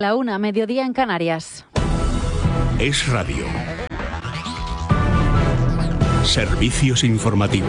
La 1, mediodía en Canarias. Es Radio. Servicios informativos.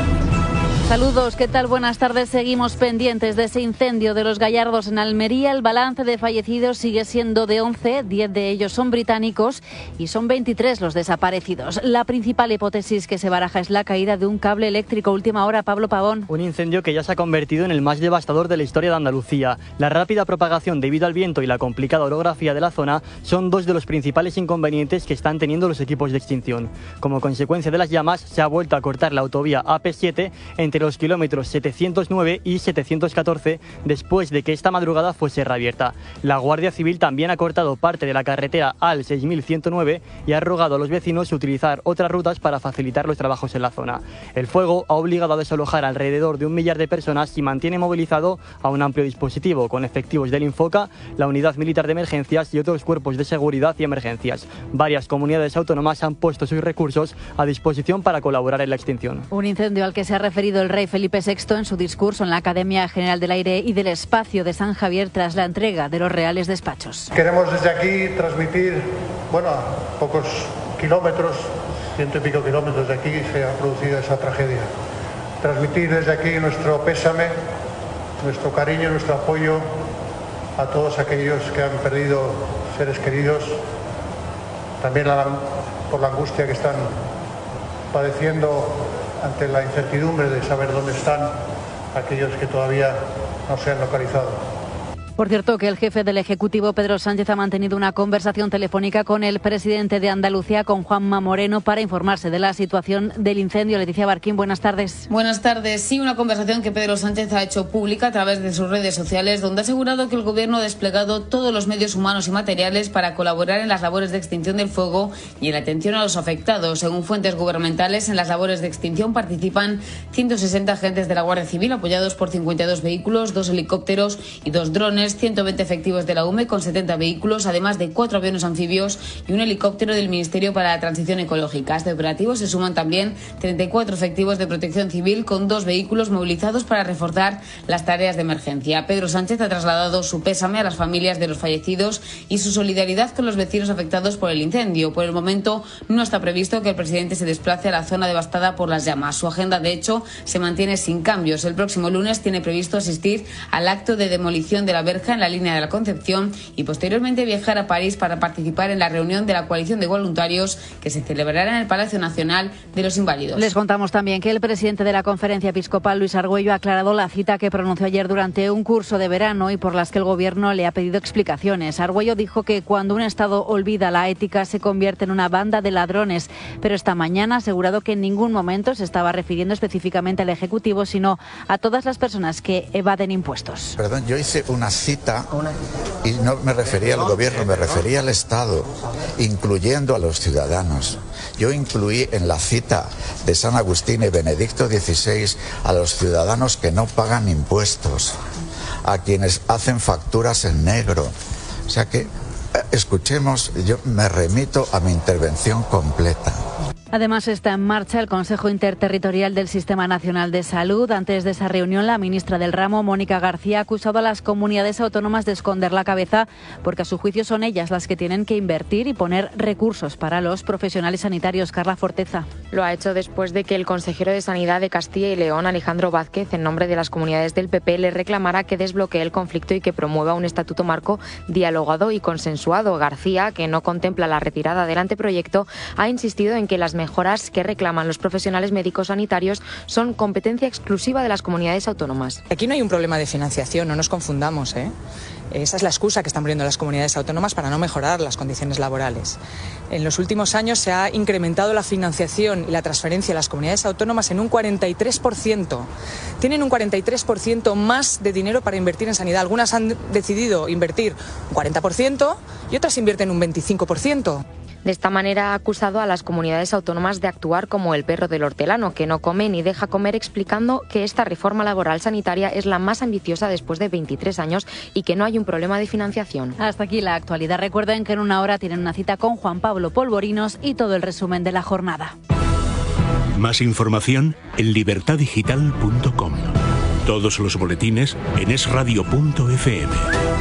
Saludos, ¿qué tal? Buenas tardes. Seguimos pendientes de ese incendio de Los Gallardos en Almería. El balance de fallecidos sigue siendo de 11, 10 de ellos son británicos y son 23 los desaparecidos. La principal hipótesis que se baraja es la caída de un cable eléctrico. Última hora, Pablo Pavón. Un incendio que ya se ha convertido en el más devastador de la historia de Andalucía. La rápida propagación debido al viento y la complicada orografía de la zona son dos de los principales inconvenientes que están teniendo los equipos de extinción. Como consecuencia de las llamas, se ha vuelto a cortar la autovía AP7 entre los kilómetros 709 y 714 después de que esta madrugada fuese reabierta. La Guardia Civil también ha cortado parte de la carretera AL 6109 y ha rogado a los vecinos utilizar otras rutas para facilitar los trabajos en la zona. El fuego ha obligado a desalojar alrededor de 1 millar de personas y mantiene movilizado a un amplio dispositivo con efectivos del Infoca, la Unidad Militar de Emergencias y otros cuerpos de seguridad y emergencias. Varias comunidades autónomas han puesto sus recursos a disposición para colaborar en la extinción. Un incendio al que se ha referido el rey Felipe VI en su discurso en la Academia General del Aire y del Espacio de San Javier tras la entrega de los Reales Despachos. Queremos desde aquí transmitir, a pocos kilómetros, 100 y pico kilómetros de aquí se ha producido esa tragedia. Transmitir desde aquí nuestro pésame, nuestro cariño, nuestro apoyo a todos aquellos que han perdido seres queridos, también por la angustia que están padeciendo ante la incertidumbre de saber dónde están aquellos que todavía no se han localizado. Por cierto, que el jefe del Ejecutivo, Pedro Sánchez, ha mantenido una conversación telefónica con el presidente de Andalucía, con Juanma Moreno, para informarse de la situación del incendio. Leticia Barquín, buenas tardes. Buenas tardes. Sí, una conversación que Pedro Sánchez ha hecho pública a través de sus redes sociales, donde ha asegurado que el Gobierno ha desplegado todos los medios humanos y materiales para colaborar en las labores de extinción del fuego y en la atención a los afectados. Según fuentes gubernamentales, en las labores de extinción participan 160 agentes de la Guardia Civil, apoyados por 52 vehículos, 2 helicópteros y 2 drones, 120 efectivos de la UME con 70 vehículos, además de 4 aviones anfibios y un helicóptero del Ministerio para la Transición Ecológica. A este operativo se suman también 34 efectivos de Protección Civil con 2 vehículos movilizados para reforzar las tareas de emergencia. Pedro Sánchez ha trasladado su pésame a las familias de los fallecidos y su solidaridad con los vecinos afectados por el incendio. Por el momento no está previsto que el presidente se desplace a la zona devastada por las llamas. Su agenda, de hecho, se mantiene sin cambios. El próximo lunes tiene previsto asistir al acto de demolición de la verja en la línea de la Concepción y posteriormente viajar a París para participar en la reunión de la coalición de voluntarios que se celebrará en el Palacio Nacional de los Inválidos. Les contamos también que el presidente de la Conferencia Episcopal, Luis Argüello, ha aclarado la cita que pronunció ayer durante un curso de verano y por las que el Gobierno le ha pedido explicaciones. Argüello dijo que cuando un Estado olvida la ética se convierte en una banda de ladrones, pero esta mañana ha asegurado que en ningún momento se estaba refiriendo específicamente al Ejecutivo, sino a todas las personas que evaden impuestos. Perdón, yo hice una cita y no me refería al Gobierno, me refería al Estado, incluyendo a los ciudadanos. Yo incluí en la cita de San Agustín y Benedicto XVI a los ciudadanos que no pagan impuestos, a quienes hacen facturas en negro. O sea que, escuchemos, yo me remito a mi intervención completa. Además está en marcha el Consejo Interterritorial del Sistema Nacional de Salud. Antes de esa reunión, la ministra del ramo, Mónica García, ha acusado a las comunidades autónomas de esconder la cabeza porque a su juicio son ellas las que tienen que invertir y poner recursos para los profesionales sanitarios. Carla Forteza. Lo ha hecho después de que el consejero de Sanidad de Castilla y León, Alejandro Vázquez, en nombre de las comunidades del PP, le reclamara que desbloquee el conflicto y que promueva un estatuto marco dialogado y consensuado. García, que no contempla la retirada del anteproyecto, ha insistido en que las mejoras que reclaman los profesionales médicos sanitarios son competencia exclusiva de las comunidades autónomas. Aquí no hay un problema de financiación, no nos confundamos, Esa es la excusa que están poniendo las comunidades autónomas para no mejorar las condiciones laborales. En los últimos años se ha incrementado la financiación y la transferencia a las comunidades autónomas en un 43%. Tienen un 43% más de dinero para invertir en sanidad. Algunas han decidido invertir un 40% y otras invierten un 25%. De esta manera ha acusado a las comunidades autónomas de actuar como el perro del hortelano, que no come ni deja comer, explicando que esta reforma laboral sanitaria es la más ambiciosa después de 23 años y que no hay un problema de financiación. Hasta aquí la actualidad. Recuerden que en una hora tienen una cita con Juan Pablo Polvorinos y todo el resumen de la jornada. Más información en libertadigital.com. Todos los boletines en esradio.fm.